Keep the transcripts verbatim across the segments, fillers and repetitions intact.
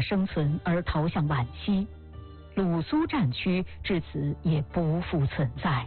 生存而逃向皖西，鲁苏战区至此也不复存在。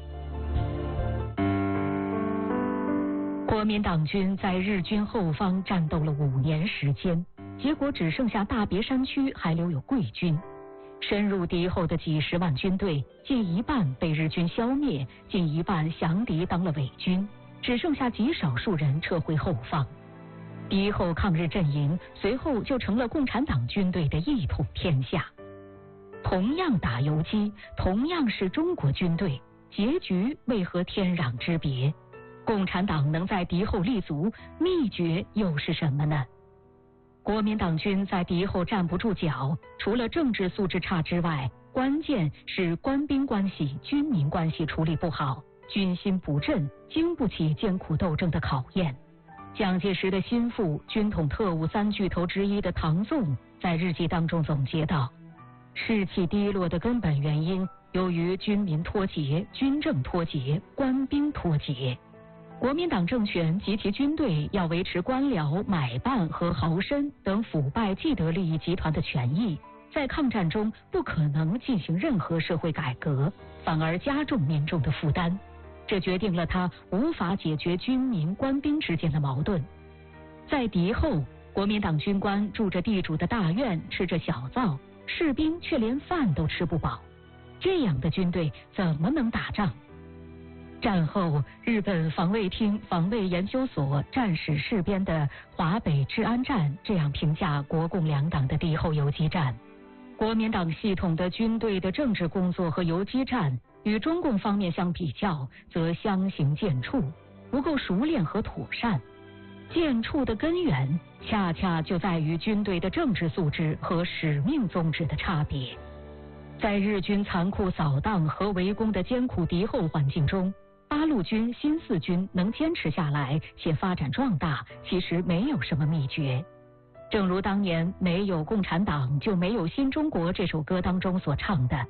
国民党军在日军后方战斗了五年时间，结果只剩下大别山区还留有桂军。深入敌后的几十万军队，近一半被日军消灭，近一半降敌当了伪军，只剩下极少数人撤回后方。敌后抗日阵营随后就成了共产党军队的一统天下。同样打游击，同样是中国军队，结局为何天壤之别？共产党能在敌后立足，秘诀又是什么呢？国民党军在敌后站不住脚，除了政治素质差之外，关键是官兵关系、军民关系处理不好，军心不振，经不起艰苦斗争的考验。蒋介石的心腹、军统特务三巨头之一的唐纵在日记当中总结道，士气低落的根本原因由于军民脱节、军政脱节、官兵脱节。国民党政权及其军队要维持官僚、买办和豪绅等腐败既得利益集团的权益，在抗战中不可能进行任何社会改革，反而加重民众的负担，这决定了他无法解决军民官兵之间的矛盾。在敌后，国民党军官住着地主的大院，吃着小灶，士兵却连饭都吃不饱，这样的军队怎么能打仗？战后，日本防卫厅防卫研究所战史事编的华北治安战这样评价国共两党的敌后游击战：国民党系统的军队的政治工作和游击战与中共方面相比较，则相形见绌，不够熟练和妥善。见绌的根源恰恰就在于军队的政治素质和使命宗旨的差别。在日军残酷扫荡和围攻的艰苦敌后环境中，八路军、新四军能坚持下来且发展壮大，其实没有什么秘诀。正如当年没有共产党就没有新中国这首歌当中所唱的，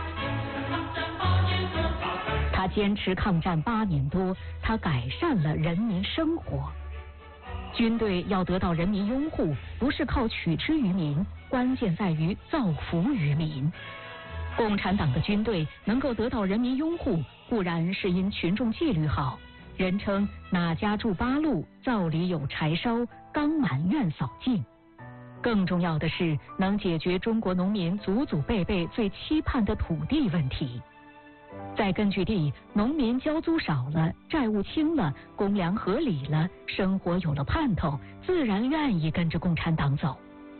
他坚持抗战八年多，他改善了人民生活。军队要得到人民拥护，不是靠取之于民，关键在于造福于民。共产党的军队能够得到人民拥护，固然是因群众纪律好，人称哪家住八路，灶里有柴烧，缸满院扫净。更重要的是能解决中国农民祖祖辈辈最期盼的土地问题。在根据地，农民交租少了，债务轻了，公粮合理了，生活有了盼头，自然愿意跟着共产党走。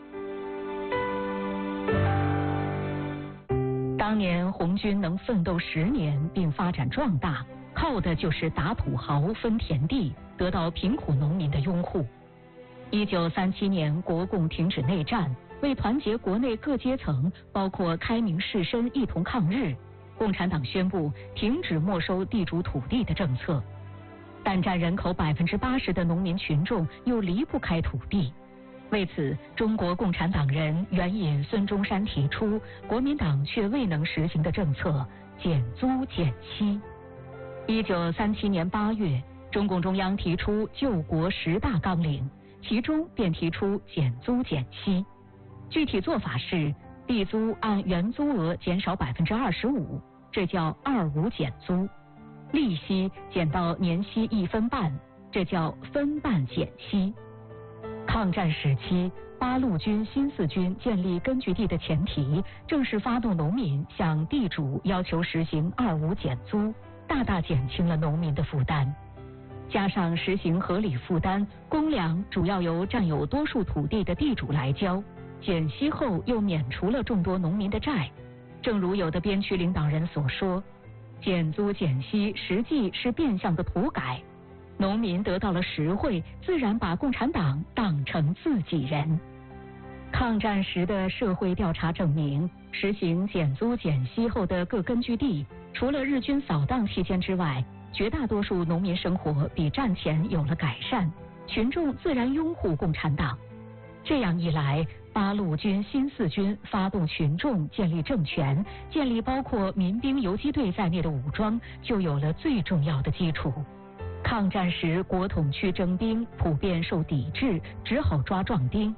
当年红军能奋斗十年并发展壮大，靠的就是打土豪、分田地，得到贫苦农民的拥护。一九三七年，国共停止内战，为团结国内各阶层，包括开明士绅一同抗日，共产党宣布停止没收地主土地的政策。但占人口百分之八十的农民群众又离不开土地。为此，中国共产党人援引孙中山提出，国民党却未能实行的政策——减租减息。一九三七年八月，中共中央提出救国十大纲领，其中便提出减租减息。具体做法是，地租按原租额减少百分之二十五，这叫二五减租；利息减到年息一分半，这叫分半减息。抗战时期，八路军、新四军建立根据地的前提，正是发动农民向地主要求实行二五减租，大大减轻了农民的负担。加上实行合理负担，公粮主要由占有多数土地的地主来交，减息后又免除了众多农民的债。正如有的边区领导人所说，减租减息实际是变相的土改。农民得到了实惠，自然把共产党当成自己人。抗战时的社会调查证明，实行减租减息后的各根据地，除了日军扫荡期间之外，绝大多数农民生活比战前有了改善，群众自然拥护共产党。这样一来，八路军、新四军发动群众建立政权，建立包括民兵游击队在内的武装，就有了最重要的基础。抗战时，国统区征兵普遍受抵制，只好抓壮丁。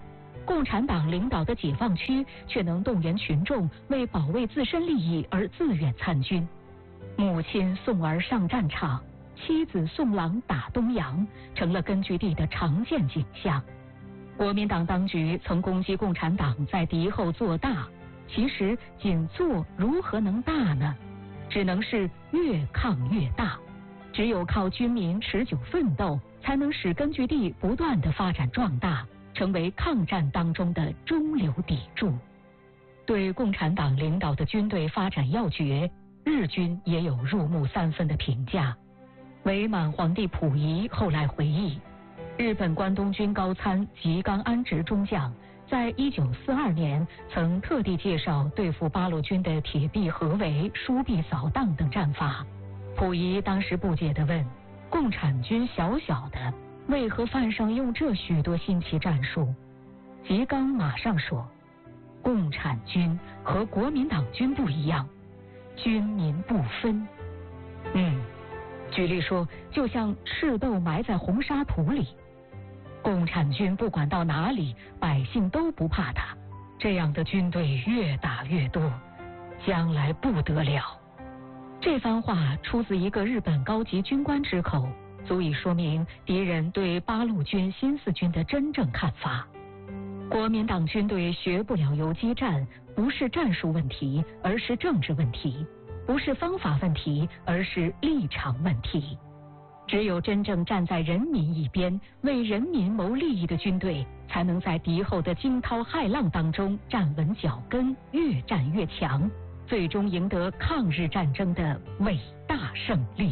共产党领导的解放区却能动员群众为保卫自身利益而自愿参军。母亲送儿上战场，妻子送郎打东洋，成了根据地的常见景象。国民党当局曾攻击共产党在敌后做大，其实仅做如何能大呢？只能是越抗越大。只有靠军民持久奋斗，才能使根据地不断的发展壮大，成为抗战当中的中流砥柱。对共产党领导的军队发展要诀，日军也有入木三分的评价。伪满皇帝溥仪后来回忆，日本关东军高参吉冈安直中将在一九四二年曾特地介绍对付八路军的铁壁合围、疏壁扫荡等战法。溥仪当时不解地问，共产军小小的，为何犯上用这许多新奇战术？吉冈马上说，共产军和国民党军不一样，军民不分。嗯，举例说，就像赤豆埋在红沙土里，共产军不管到哪里，百姓都不怕他。这样的军队越打越多，将来不得了。这番话出自一个日本高级军官之口，足以说明敌人对八路军新四军的真正看法。国民党军队学不了游击战，不是战术问题，而是政治问题；不是方法问题，而是立场问题。只有真正站在人民一边，为人民谋利益的军队，才能在敌后的惊涛骇浪当中站稳脚跟，越战越强，最终赢得抗日战争的伟大胜利。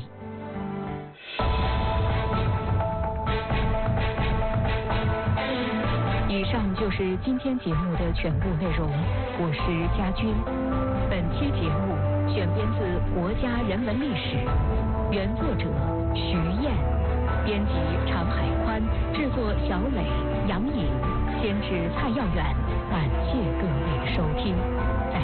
以上就是今天节目的全部内容，我是佳君。本期节目选编自《国家人文历史》，原作者徐燕，编辑常海宽，制作小磊、杨颖，监制蔡耀远。感谢各位的收听，再